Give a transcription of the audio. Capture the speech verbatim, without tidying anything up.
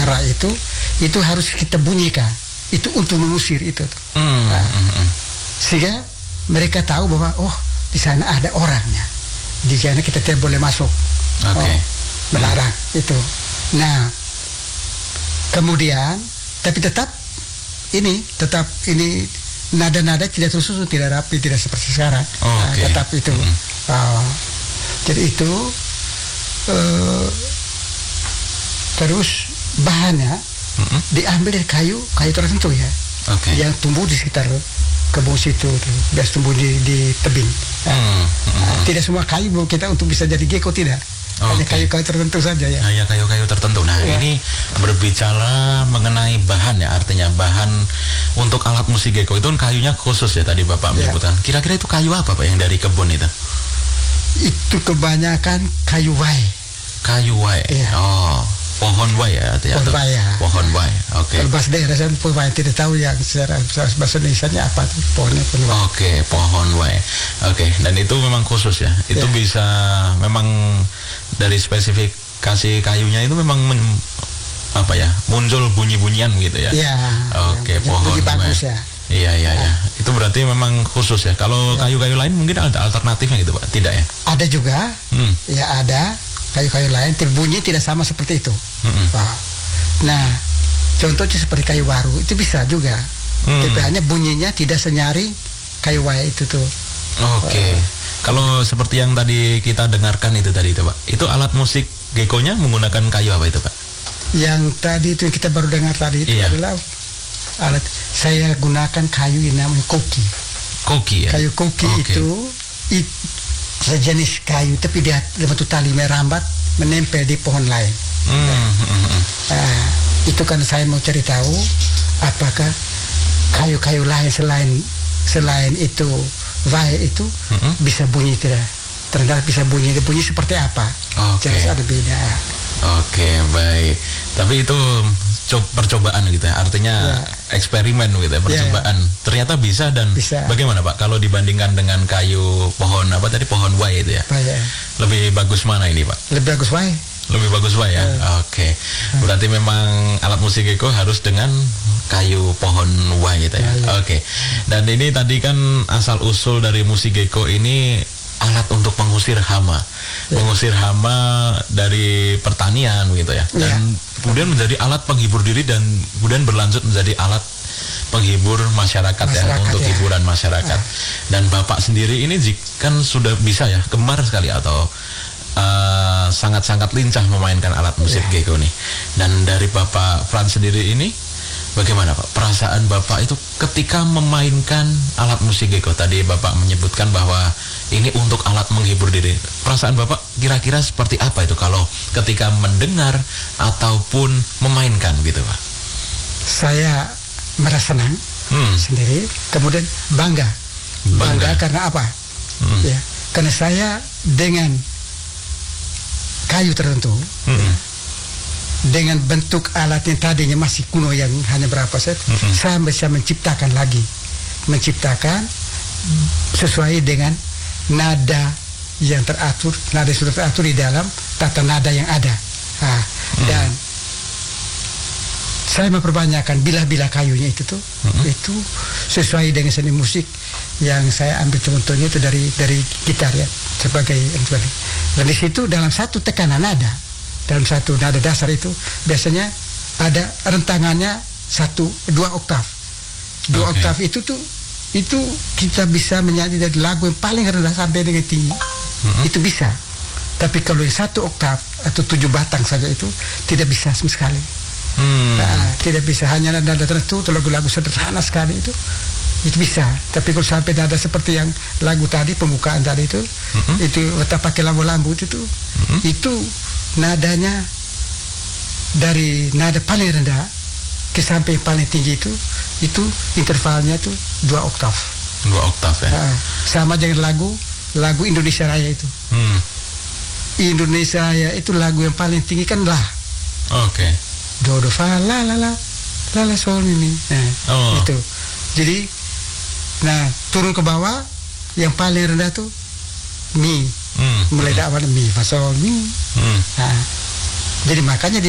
ra itu itu harus kita bunyikan. Itu untuk mengusir itu. Hmm. Nah, sehingga mereka tahu bahwa oh di sana ada orangnya. Di sana kita tidak boleh masuk. Oke. Okay. Oh, melarang hmm. itu. Nah, kemudian tapi tetap ini tetap ini nada-nada tidak tersusun, tidak rapi, tidak seperti sekarang. Oh, nah, okay. tetap itu. Hmm. Oh, jadi itu uh, terus bahannya hmm. diambil dari kayu kayu tertentu ya. Okay. Yang tumbuh di sekitar kebun situ, biasa tumbuh di, di tebing. Nah, hmm. Nah, tidak semua kayu kita untuk bisa jadi gecko, tidak. Hanya okay. kayu-kayu tertentu saja ya. Hanya kayu-kayu tertentu. Nah ya. Ini berbicara mengenai bahan ya, artinya bahan untuk alat musik gecko itu kan kayunya khusus ya tadi Bapak menyebutkan. Ya. Kira-kira itu kayu apa Pak yang dari kebun itu? Itu kebanyakan kayu wae. Kayu wae. Ya. Oh, pohon wae ya artinya. Pohon wae. Ya. Pohon wae. Oke. Okay. Kalau bahasa daerah saya pohon wae tidak tahu yang secara bahasa Indonesianya apa tuh pohonnya pohon wae. Oke, okay, pohon wae. Oke, okay. Dan itu memang khusus ya. Itu ya. Bisa memang dari spesifikasi kayunya itu memang men, apa ya muncul bunyi-bunyian gitu ya. Iya. Oke, okay, pohon bunyi bagus ya. Iya iya ya. Itu berarti memang khusus ya. Kalau ya. Kayu-kayu lain mungkin ada alternatifnya gitu Pak? Tidak ya? Ada juga. Hmm. Ya ada kayu-kayu lain. Bunyi tidak sama seperti itu. Hmm. Nah, contohnya seperti kayu waru itu bisa juga. Hmm. Tapi hanya bunyinya tidak senyaring kayu wae itu tuh. Oke. Okay. Uh, Kalau seperti yang tadi kita dengarkan itu tadi itu Pak, itu alat musik gecko-nya menggunakan kayu apa itu Pak? Yang tadi itu yang kita baru dengar tadi itu iya. adalah alat saya gunakan kayu yang namanya koki. Koki ya? Kayu koki okay. itu, itu sejenis kayu tapi dia bentuk tali merambat menempel di pohon lain. Hmm. Nah, nah, itu kan saya mau cari tahu apakah kayu-kayu lain selain selain itu wae itu mm-hmm. bisa bunyi tidak terdengar, bisa bunyi bunyi seperti apa? Oke. Okay. Ada beda. Oke, okay, baik. Tapi itu co- percobaan gitu ya, artinya ya. Eksperimen gitu ya, percobaan. Ya, ya. Ternyata bisa dan bisa. Bagaimana Pak kalau dibandingkan dengan kayu pohon apa tadi pohon wae itu ya? ya? Lebih bagus mana ini Pak? Lebih bagus wae. Lebih bagus wae ya. ya. Oke. Okay. Berarti memang alat musik gecko harus dengan kayu pohon wae gitu ya. ya, ya. Oke. Okay. Dan ini tadi kan asal usul dari musik gecko ini alat untuk mengusir hama, ya. Mengusir hama dari pertanian gitu ya. Dan ya. Kemudian menjadi alat penghibur diri dan kemudian berlanjut menjadi alat penghibur masyarakat, masyarakat ya untuk ya. Hiburan masyarakat. Ya. Dan Bapak sendiri ini kan sudah bisa ya, gemar sekali atau uh, sangat-sangat lincah memainkan alat musik ya. Gecko nih. Dan dari Bapak Frans sendiri ini bagaimana Pak perasaan Bapak itu ketika memainkan alat musik gecko? Tadi Bapak menyebutkan bahwa ini untuk alat menghibur diri. Perasaan Bapak kira-kira seperti apa itu kalau ketika mendengar ataupun memainkan gitu Pak? Saya merasa senang hmm. sendiri, kemudian bangga. Bangga, bangga karena apa? Hmm. Ya, karena saya dengan kayu tertentu hmm. dengan bentuk alat yang tadinya masih kuno yang hanya berapa set, mm-hmm. saya bisa menciptakan lagi, menciptakan sesuai dengan nada yang teratur, nada yang sudah teratur di dalam tata nada yang ada. Nah, mm. Dan saya memperbanyakkan bilah-bilah kayunya itu tuh, mm-hmm. itu sesuai dengan seni musik yang saya ambil contohnya itu dari dari gitar ya sebagai yang sebagai. Dan di situ dalam satu tekanan nada. Dalam satu nada dasar itu biasanya ada rentangannya satu dua oktav. Dua okay. oktav itu tuh itu kita bisa menyanyi dari lagu yang paling rendah sampai dengan tinggi. Mm-hmm. Itu bisa. Tapi kalau yang satu oktav atau tujuh batang saja itu tidak bisa sama sekali. Hmm. Nah, tidak bisa, hanya nada tertentu atau lagu-lagu sederhana sekali itu itu bisa. Tapi kalau sampai nada seperti yang lagu tadi pembukaan tadi itu, mm-hmm. itu kita pakai lambu-lambu itu tuh, mm-hmm. itu nadanya dari nada paling rendah ke sampai paling tinggi itu itu intervalnya itu dua oktav. Dua oktav ya. Nah, sama dengan lagu lagu Indonesia Raya itu. Hmm. Indonesia Raya itu lagu yang paling tinggi kan lah. Oke. Okay. Do do fa la la la la la sol mi. Nah, oh. itu. Jadi nah turun ke bawah yang paling rendah tuh mi. Hmm. Mulai dari awal mi fa sol mi. Hmm. Nah, jadi makanya di